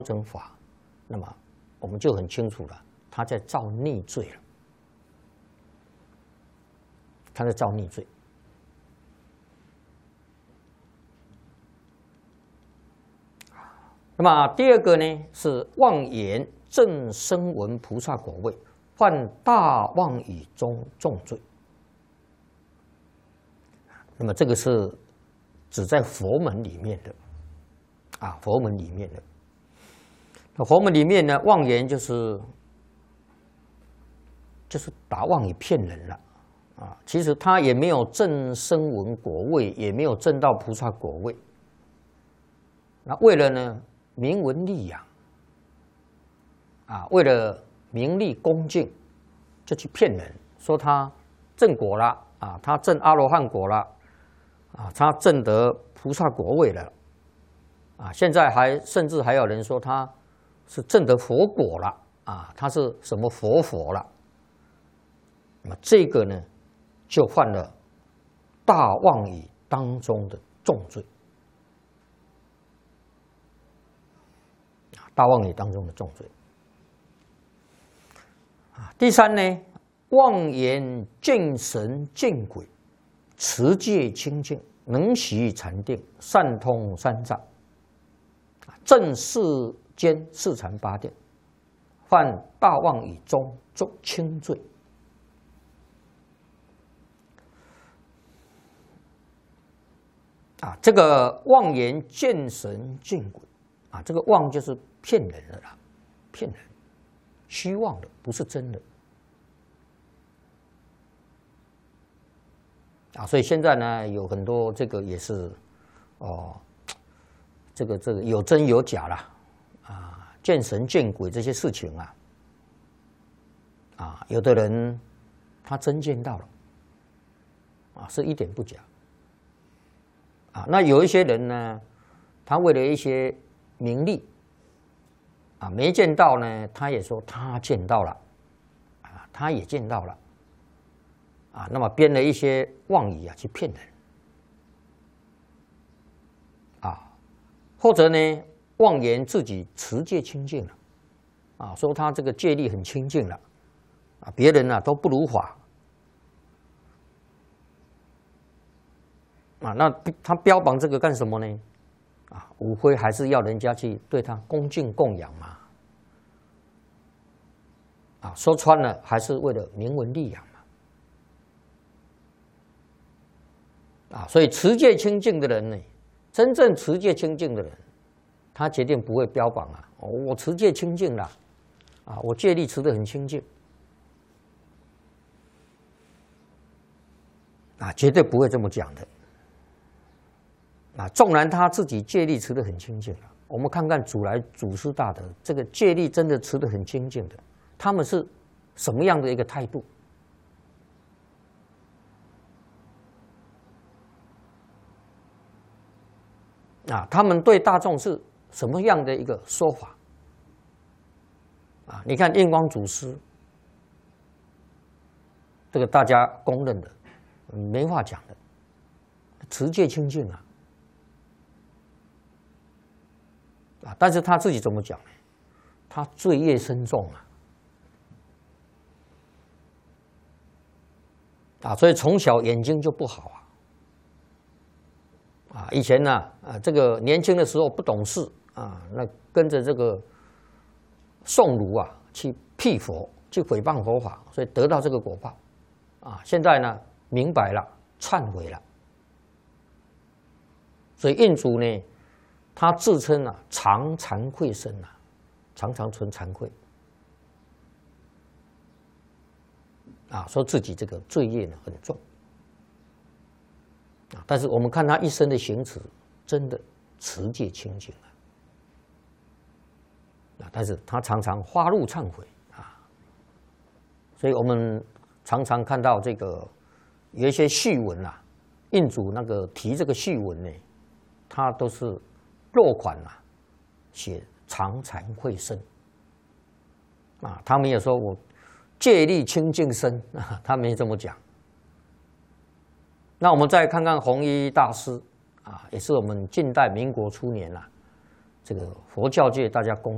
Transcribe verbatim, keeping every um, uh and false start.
整法，那么我们就很清楚了，他在造逆罪了，他在造逆罪。那么第二个呢是妄言正声闻菩萨果位，犯大妄语中重罪。那么这个是只在佛门里面的，啊，佛门里面的。那佛门里面呢，妄言就是就是打妄语骗人了，啊，其实他也没有证声闻果位，也没有证到菩萨果位。那为了呢名闻利养，啊，为了名利恭敬，就去骗人，说他证果了，啊，他证阿罗汉果了，啊，他证得菩萨果位了，啊，现在还甚至还有人说他是证得佛果了，啊，他是什么佛佛了？那么这个呢，就犯了大妄语当中的重罪。大妄语当中的重罪。啊，第三呢，妄言见神见鬼，持戒清净，能习禅定，善通三藏，正世间四禅八定，犯大妄语中重轻罪。啊，这个妄言见神见鬼，啊，这个妄就是骗人的啦，骗人，虚妄的，不是真的。啊，所以现在呢，有很多这个也是，哦，这个这个有真有假啦，啊，见神见鬼这些事情啊，啊，有的人他真见到了，啊，是一点不假。啊，那有一些人呢，他为了一些名利，啊，没见到呢，他也说他见到了，啊，他也见到了，啊，那么编了一些妄语啊去骗人，啊，或者呢妄言自己持戒清净了，啊，说他这个戒力很清净了，啊，别人呢都不如法。啊，那他标榜这个干什么呢？啊，无非还是要人家去对他恭敬供养嘛。啊，说穿了还是为了名闻利养嘛。啊，所以持戒清净的人呢，真正持戒清净的人，他决定不会标榜啊，哦，我持戒清净了，啊，我戒力持得很清净，啊，绝对不会这么讲的。啊，纵然他自己戒力持得很清净了，我们看看祖来祖师大德，这个戒力真的持得很清净的，他们是什么样的一个态度？啊，他们对大众是什么样的一个说法？啊，你看印光祖师，这个大家公认的，没话讲的，持戒清净啊。啊，但是他自己怎么讲呢？他罪业深重啊，啊，所以从小眼睛就不好啊，啊，以前呢，啊，这个年轻的时候不懂事啊，那跟着这个宋儒啊去辟佛，去诽谤佛法，所以得到这个果报，啊，现在呢明白了，忏悔了，所以印祖呢。他自称啊，常惭愧身啊，常常存惭愧，啊，说自己这个罪业呢很重，啊，但是我们看他一生的行持，真的持戒清净啊，啊，但是他常常发怒忏悔啊，所以我们常常看到这个有一些序文啊，印祖那个提这个序文呢，他都是。落款啊，写常惭愧身啊，他没有说我戒力清净身啊，他没这么讲。那我们再看看弘一大师啊，也是我们近代民国初年啊，这个佛教界大家公